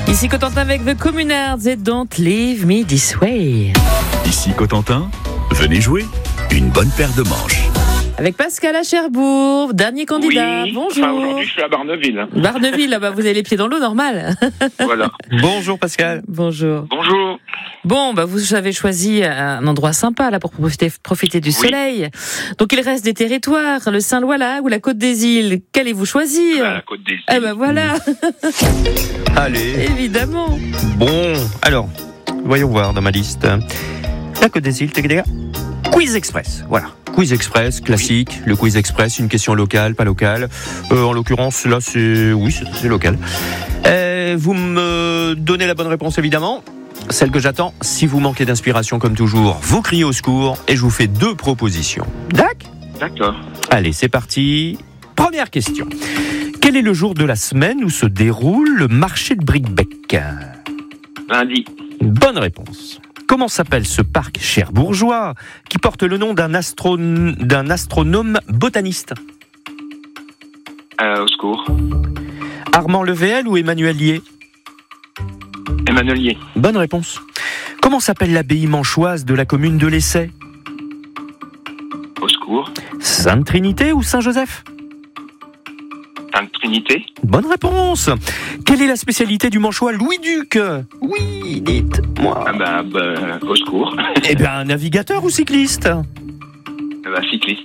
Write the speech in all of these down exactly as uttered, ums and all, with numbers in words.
Ici Cotentin avec The Communards et Don't Leave Me This Way. Ici Cotentin, venez jouer une bonne paire de manches. Avec Pascal à Cherbourg, dernier candidat. Oui, bonjour. enfin, aujourd'hui, je suis à Barneville. Barneville, là-bas, vous avez les pieds dans l'eau, normal. Voilà. Bonjour Pascal. Bonjour. Bonjour. Bon, bah, vous avez choisi un endroit sympa, là, pour profiter, profiter du Oui. soleil. Donc, il reste des territoires, le Saint-Lois-là ou la Côte-des-Îles. Qu'allez-vous choisir? À la Côte des Îles. Ah, bah, voilà. Allez. Évidemment. Bon, alors, voyons voir dans ma liste. La Côte des Îles, t'es gars. Quiz Express, voilà. Quiz Express, classique. Le Quiz Express, une question locale, pas locale. Euh, en l'occurrence, là, c'est... Oui, c'est, c'est local. Euh, vous me donnez la bonne réponse, évidemment. Celle que j'attends. Si vous manquez d'inspiration, comme toujours, vous criez au secours et je vous fais deux propositions. D'accord ? D'accord. Allez, c'est parti. Première question. Quel est le jour de la semaine où se déroule le marché de Bricbec ? Lundi. Bonne réponse. Comment s'appelle ce parc cherbourgeois qui porte le nom d'un, astro... d'un astronome botaniste ? Euh, au secours. Armand Levéel ou Emmanuel Lié ? Emmanuelier. Bonne réponse. Comment s'appelle l'abbaye manchoise de la commune de l'Essai ? Au secours. Sainte-Trinité ou Saint-Joseph ? Sainte Trinité. Bonne réponse. Quelle est la spécialité du manchois Louis-Duc ? Oui, dites-moi. Ah bah, bah, au secours. Eh bien, navigateur ou cycliste ? Ah bah, cycliste.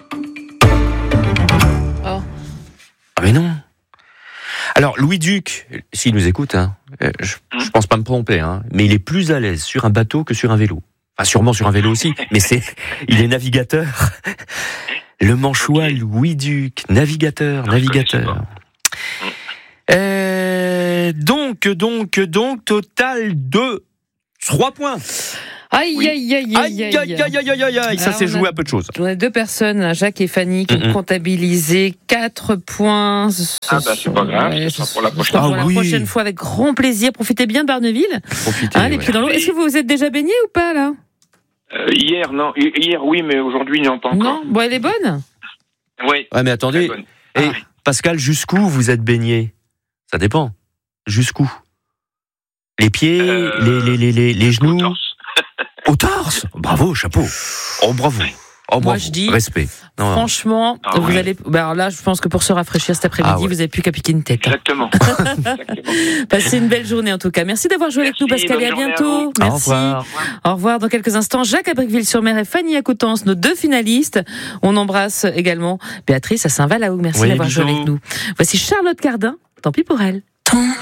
Oh. Ah mais non. Alors, Louis-Duc, s'il nous écoute, hein, euh, je, je pense pas me tromper, hein, mais il est plus à l'aise sur un bateau que sur un vélo. Enfin, sûrement sur un vélo aussi, mais c'est, il est navigateur. Le manchois Okay. Louis-Duc, navigateur, Non, navigateur. Euh, donc, donc, donc, total de trois points. Aïe, Oui. aïe, aïe, Aïe, aïe, aïe, aïe, aïe, aïe, aïe, ça Alors, s'est on a- joué à peu de choses. On a deux personnes, Jacques et Fanny, qui Mm-mm. ont comptabilisé quatre points. Ce Ah bah, c'est pas grave, ouais, ce sera ce pour la sera prochaine pour fois. la Ah oui. prochaine fois, avec grand plaisir. Profitez bien de Barneville. Profitez. Hein, les ouais. pieds dans l'eau. Est-ce que vous vous êtes déjà baigné ou pas, là? Euh, hier, non. Hi- Hier, oui, mais aujourd'hui, non, pas encore. Non? Bon, elle est bonne? Oui. Ouais, mais attendez. Très bonne. Et Ah. Pascal, jusqu'où vous êtes baigné ? Ça dépend. Jusqu'où ? Les pieds, Euh, les, les, les, les, les Au genoux, torse. au torse. Bravo, chapeau. Oh, bravo. Oh, bravo. Moi, je dis, respect. Non, non. Franchement, Ah vous oui. allez. Bah alors là, je pense que pour se rafraîchir cet après-midi, Ah ouais. vous n'avez plus qu'à piquer une tête. Exactement. Exactement. Passez une belle journée en tout cas. Merci d'avoir joué avec nous, Merci, Pascal, et à bonne journée à bientôt. vous. Merci. Au revoir. Au revoir. Dans quelques instants, Jacques à Bricqueville-sur-Mer et Fanny à Coutances, nos deux finalistes. On embrasse également Béatrice à Saint-Val-à-Hougue. Merci Oui, d'avoir joué bisous. avec nous. Voici Charlotte Cardin. Tant pis pour elle.